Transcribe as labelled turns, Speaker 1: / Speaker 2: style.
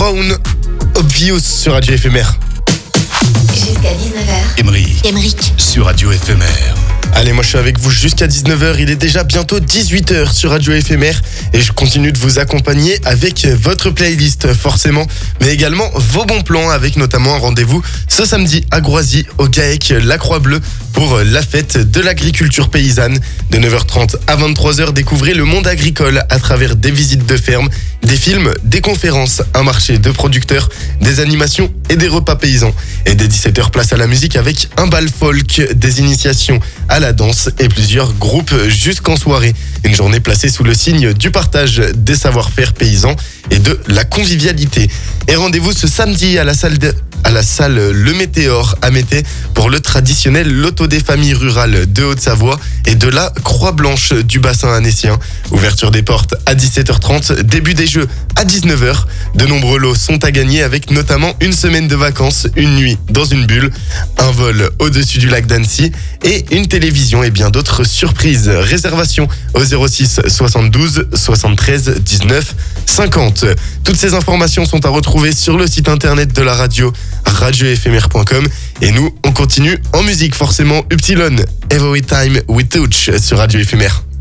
Speaker 1: Brown, Obvious sur Radio Éphémère.
Speaker 2: Jusqu'à 19h.
Speaker 3: Émeric
Speaker 4: sur Radio Éphémère.
Speaker 1: Allez, moi je suis avec vous jusqu'à 19h, il est déjà bientôt 18h sur Radio Éphémère et je continue de vous accompagner avec votre playlist forcément, mais également vos bons plans avec notamment un rendez-vous ce samedi à Groisy au GAEC La Croix-Bleue pour la fête de l'agriculture paysanne. De 9h30 à 23h, découvrez le monde agricole à travers des visites de ferme, des films, des conférences, un marché de producteurs, des animations et des repas paysans. Et dès 17h, place à la musique avec un bal folk, des initiations à la danse et plusieurs groupes jusqu'en soirée. Une journée placée sous le signe du partage des savoir-faire paysans et de la convivialité. Et rendez-vous ce samedi à la salle Le Météore à Mété pour le traditionnel loto des familles rurales de Haute-Savoie et de la Croix-Blanche du bassin annécien. Ouverture des portes à 17h30, début des jeux à 19h. De nombreux lots sont à gagner avec notamment une semaine de vacances, une nuit dans une bulle, un vol au-dessus du lac d'Annecy et une télévision et bien d'autres surprises. Réservation au 06 72 73 19 50. Toutes ces informations sont à retrouver sur le site internet de la radio radioéphémère.com et nous on continue en musique forcément. Upsilon, Every Time We Touch sur Radio Éphémère.